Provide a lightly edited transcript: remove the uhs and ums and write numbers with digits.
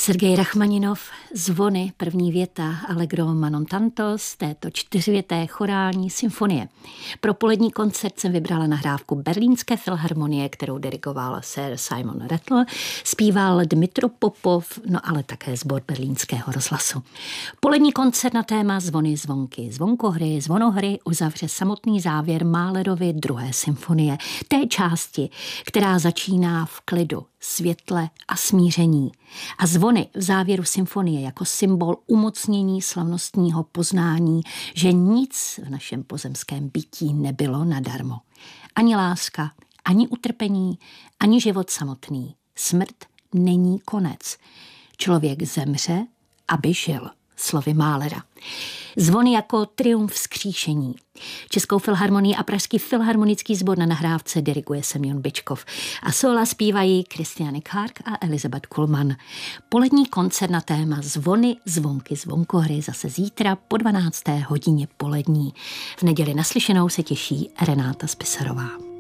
Sergej Rachmaninov, Zvony, první věta, Allegro manon tanto z této 4věté chorální symfonie. Pro polední koncert jsem vybrala nahrávku Berlínské filharmonie, kterou dirigoval Sir Simon Rattle, zpíval Dmitro Popov, no ale také sbor Berlínského rozhlasu. Polední koncert na téma Zvony, zvonky, zvonkohry, zvonohry uzavře samotný závěr Mahlerovy 2. symfonie, té části, která začíná v klidu, světle a smíření. A zvony v závěru symfonie jako symbol umocnění slavnostního poznání, že nic v našem pozemském bytí nebylo nadarmo. Ani láska, ani utrpení, ani život samotný. Smrt není konec. Člověk zemře, aby žil. Slovy Mahlera. Zvony jako triumf vzkříšení. Českou filharmonii a Pražský filharmonický sbor na nahrávce diriguje Semjon Byčkov. A sóla zpívají Christiane Karg a Elizabeth Kullmann. Polední koncert na téma Zvony, zvonky, zvonkohry zase zítra po 12. hodině polední. V neděli naslyšenou se těší Renáta Spisarová.